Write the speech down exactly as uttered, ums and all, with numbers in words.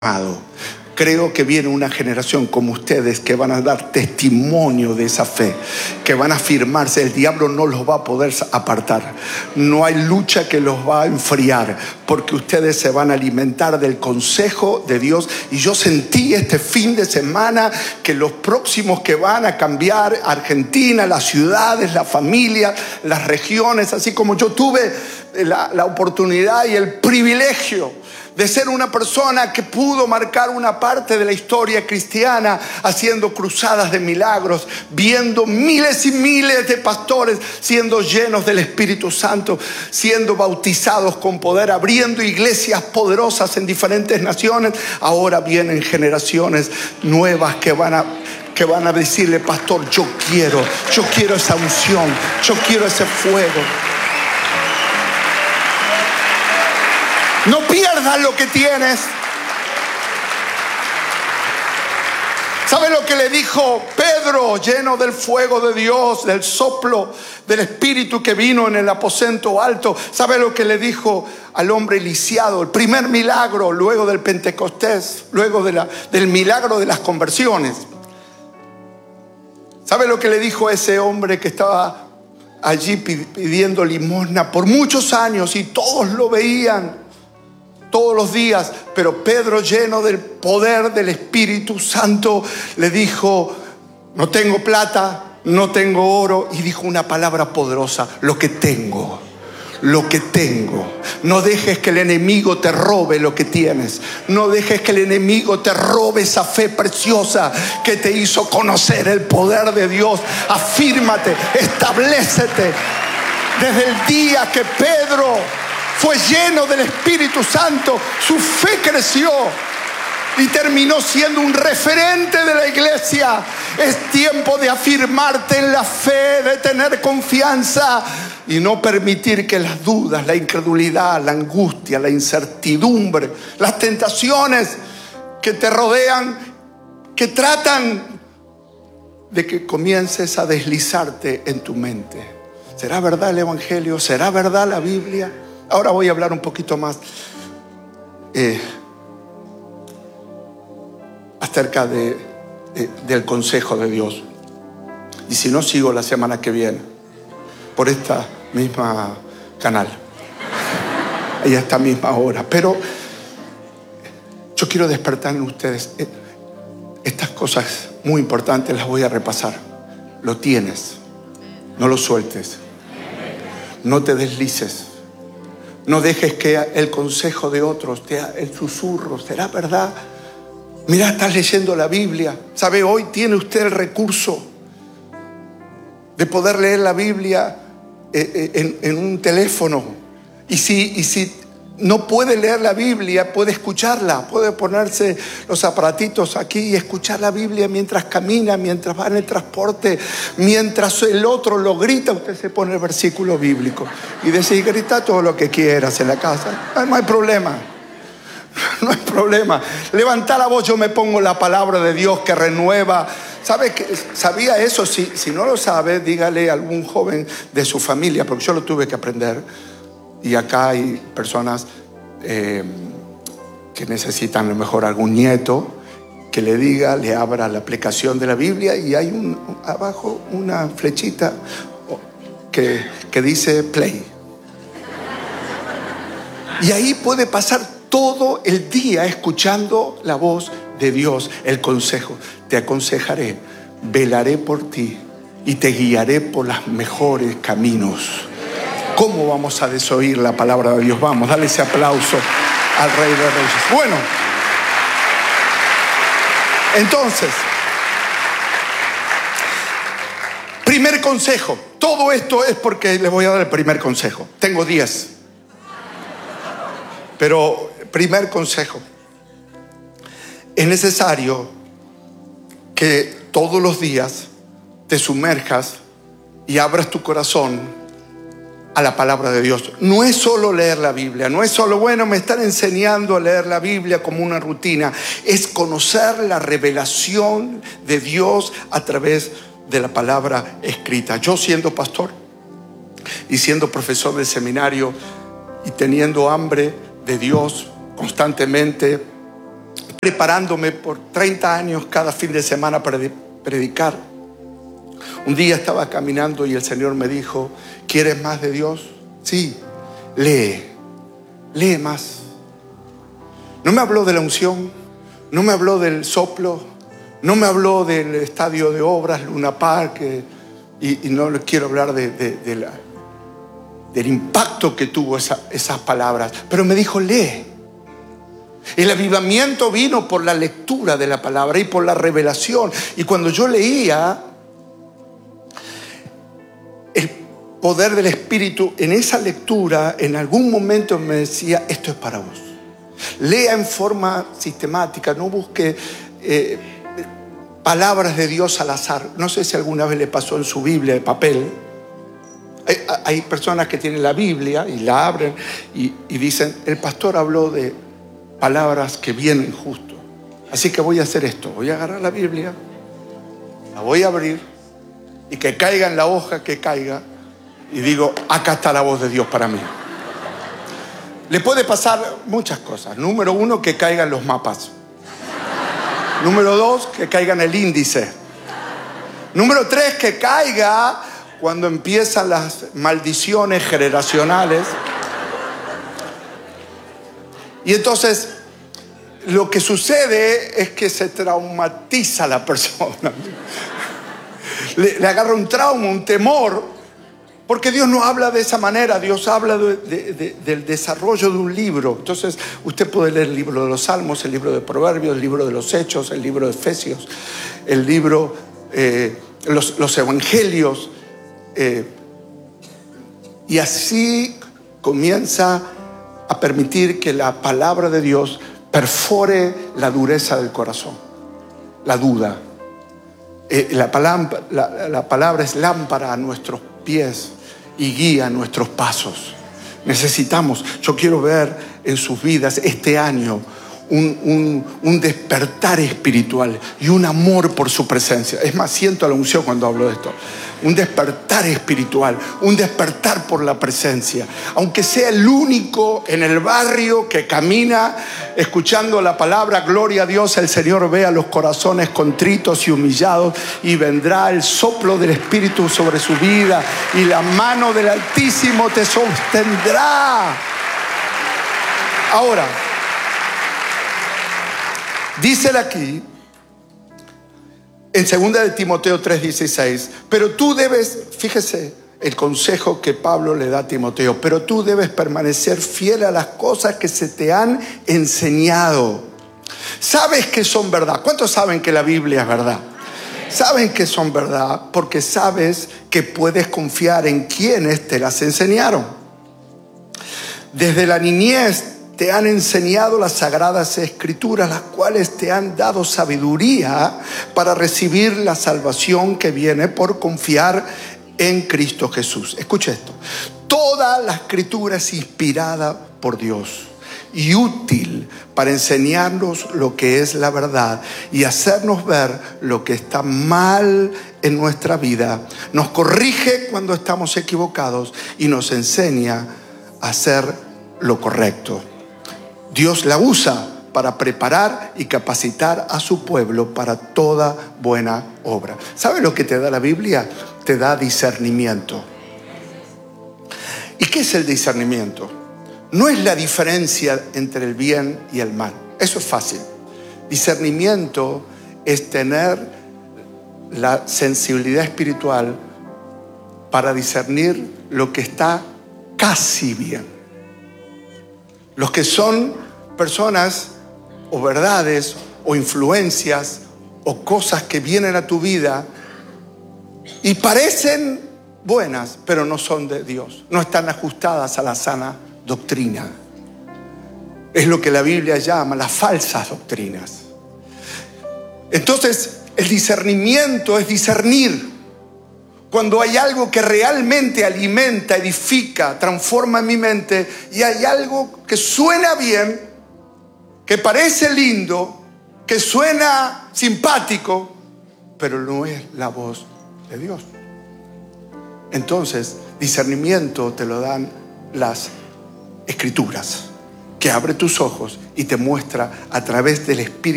Creo que viene una generación como ustedes que van a dar testimonio de esa fe, que van a afirmarse. El diablo no los va a poder apartar. No hay lucha que los va a enfriar, porque ustedes se van a alimentar del consejo de Dios. Y yo sentí este fin de semana que los próximos que van a cambiar Argentina, las ciudades, la familia, las regiones, así como yo tuve la, la oportunidad y el privilegio de ser una persona que pudo marcar una parte de la historia cristiana, haciendo cruzadas de milagros, viendo miles y miles de pastores siendo llenos del Espíritu Santo, siendo bautizados con poder, abriendo iglesias poderosas en diferentes naciones. Ahora vienen generaciones nuevas que van a que van a decirle: pastor, yo quiero, yo quiero esa unción, yo quiero ese fuego. No pierdas lo que tienes. ¿Sabe lo que le dijo Pedro, lleno del fuego de Dios, del soplo del Espíritu que vino en el aposento alto? ¿Sabe lo que le dijo al hombre lisiado? El primer milagro luego del Pentecostés, luego de la, del milagro de las conversiones. ¿Sabe lo que le dijo ese hombre que estaba allí pidiendo limosna por muchos años y todos lo veían todos los días? Pero Pedro, lleno del poder del Espíritu Santo, le dijo: no tengo plata, no tengo oro. Y dijo una palabra poderosa: lo que tengo, lo que tengo. No dejes que el enemigo te robe lo que tienes. No dejes que el enemigo te robe esa fe preciosa que te hizo conocer el poder de Dios. Afírmate, establécete. Desde el día que Pedro fue lleno del Espíritu Santo, su fe creció y terminó siendo un referente de la iglesia. Es tiempo de afirmarte en la fe, de tener confianza y no permitir que las dudas, la incredulidad, la angustia, la incertidumbre, las tentaciones que te rodean, que tratan de que comiences a deslizarte en tu mente. ¿Será verdad el Evangelio? ¿Será verdad la Biblia? Ahora voy a hablar un poquito más eh, acerca de, de, del consejo de Dios. Y si no, sigo la semana que viene por esta misma canal y a esta misma hora. Pero yo quiero despertar en ustedes estas cosas muy importantes. Las voy a repasar. Lo tienes, no lo sueltes, no te deslices. No dejes que el consejo de otros, el susurro, ¿será verdad? Mira, estás leyendo la Biblia. ¿Sabe? Hoy tiene usted el recurso de poder leer la Biblia en, en un teléfono. Y si, y si no puede leer la Biblia, puede escucharla. Puede ponerse los aparatitos aquí y escuchar la Biblia mientras camina, mientras va en el transporte, mientras el otro lo grita. Usted se pone el versículo bíblico y dice: grita todo lo que quieras en la casa. No hay problema. No hay problema. Levanta la voz. Yo me pongo la palabra de Dios que renueva. ¿Sabe que sabía eso? Si, si no lo sabe, dígale a algún joven de su familia, porque yo lo tuve que aprender. Y acá hay personas eh, que necesitan a lo mejor algún nieto que le diga, le abra la aplicación de la Biblia y hay un, abajo una flechita que, que dice play. Y ahí puede pasar todo el día escuchando la voz de Dios, el consejo. Te aconsejaré, velaré por ti y te guiaré por los mejores caminos. ¿Cómo vamos a desoír la palabra de Dios? Vamos, dale ese aplauso al Rey de Reyes. Bueno, entonces, primer consejo. Todo esto es porque les voy a dar el primer consejo. Tengo diez. Pero, primer consejo. Es necesario que todos los días te sumerjas y abras tu corazón a la palabra de Dios. No es solo leer la Biblia, no es solo, bueno, me están enseñando a leer la Biblia como una rutina. Es conocer la revelación de Dios a través de la palabra escrita. Yo, siendo pastor y siendo profesor de seminario y teniendo hambre de Dios constantemente, preparándome por treinta años cada fin de semana para predicar. Un día estaba caminando y el Señor me dijo: ¿quieres más de Dios? Sí, lee, lee más. No me habló de la unción, no me habló del soplo, no me habló del estadio de obras, Luna Park, eh, y, y no le quiero hablar de, de, de la, del impacto que tuvo esa, esas palabras, pero me dijo: lee. El avivamiento vino por la lectura de la palabra y por la revelación. Y cuando yo leía, el poder del Espíritu en esa lectura en algún momento me decía: esto es para vos. Lea en forma sistemática, no busque eh, palabras de Dios al azar. No sé si alguna vez le pasó en su Biblia de papel. Hay, hay personas que tienen la Biblia y la abren y, y dicen: el pastor habló de palabras que vienen justo, así que voy a hacer esto, voy a agarrar la Biblia, la voy a abrir y que caiga en la hoja que caiga, y digo: acá está la voz de Dios para mí. Le puede pasar muchas cosas. Número uno, que caigan los mapas. Número dos, que caiga en el índice. Número tres, que caiga cuando empiezan las maldiciones generacionales. Y entonces lo que sucede es que se traumatiza a la persona. Le, le agarra un trauma, un temor, porque Dios no habla de esa manera. Dios habla de, de, de, del desarrollo de un libro. Entonces usted puede leer el libro de los Salmos, el libro de Proverbios, el libro de los Hechos, el libro de Efesios, el libro, eh, los, los Evangelios. Eh, y así comienza a permitir que la palabra de Dios perfore la dureza del corazón, la duda. Eh, la, palabra, la, la palabra es lámpara a nuestros pies y guía nuestros pasos. Necesitamos, yo quiero ver en sus vidas este año un, un, un despertar espiritual y un amor por su presencia. Es más, siento la unción cuando hablo de esto. Un despertar espiritual, un despertar por la presencia. Aunque sea el único en el barrio que camina escuchando la palabra, gloria a Dios, el Señor ve a los corazones contritos y humillados, y vendrá el soplo del Espíritu sobre su vida y la mano del Altísimo te sostendrá. Ahora, dícele aquí en segunda de Timoteo tres dieciséis, pero tú debes, fíjese el consejo que Pablo le da a Timoteo, pero tú debes permanecer fiel a las cosas que se te han enseñado. Sabes que son verdad. ¿Cuántos saben que la Biblia es verdad? Saben que son verdad porque sabes que puedes confiar en quienes te las enseñaron. Desde la niñez te han enseñado las sagradas escrituras, las cuales te han dado sabiduría para recibir la salvación que viene por confiar en Cristo Jesús. Escuche esto: toda la escritura es inspirada por Dios y útil para enseñarnos lo que es la verdad y hacernos ver lo que está mal en nuestra vida. Nos corrige cuando estamos equivocados y nos enseña a hacer lo correcto. Dios la usa para preparar y capacitar a su pueblo para toda buena obra. ¿Sabe lo que te da la Biblia? Te da discernimiento. ¿Y qué es el discernimiento? No es la diferencia entre el bien y el mal. Eso es fácil. Discernimiento es tener la sensibilidad espiritual para discernir lo que está casi bien. Los que son personas o verdades o influencias o cosas que vienen a tu vida y parecen buenas, pero no son de Dios, no están ajustadas a la sana doctrina. Es lo que la Biblia llama las falsas doctrinas. Entonces, el discernimiento es discernir cuando hay algo que realmente alimenta, edifica, transforma mi mente, y hay algo que suena bien, que parece lindo, que suena simpático, pero no es la voz de Dios. Entonces, discernimiento te lo dan las Escrituras, que abre tus ojos y te muestra a través del Espíritu